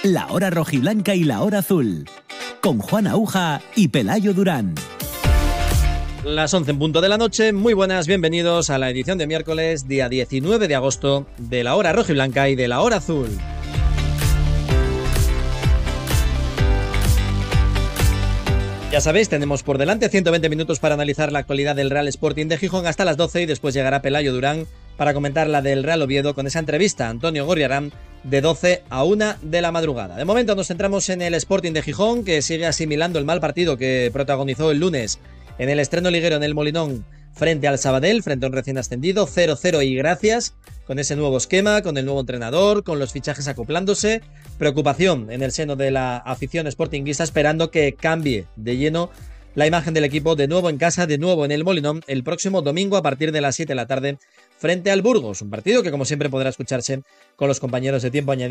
La Hora Rojiblanca y La Hora Azul, con Juan Aúja y Pelayo Durán. Las 11 en punto de la noche, muy buenas, bienvenidos a la edición de miércoles, día 19 de agosto, de La Hora Rojiblanca y de La Hora Azul. Ya sabéis, tenemos por delante 120 minutos para analizar la actualidad del Real Sporting de Gijón hasta las 12 y después llegará Pelayo Durán para comentar la del Real Oviedo con esa entrevista a Antonio Gorriarán de 12 a 1 de la madrugada. De momento nos centramos en el Sporting de Gijón, que sigue asimilando el mal partido que protagonizó el lunes en el estreno liguero en el Molinón frente al Sabadell, frente a un recién ascendido, 0-0 y gracias, con ese nuevo esquema, con el nuevo entrenador, con los fichajes acoplándose. Preocupación en el seno de la afición sportinguista, esperando que cambie de lleno la imagen del equipo de nuevo en casa, de nuevo en el Molinón, el próximo domingo a partir de las 7 de la tarde frente al Burgos. Un partido que, como siempre, podrá escucharse con los compañeros de Tiempo Añadido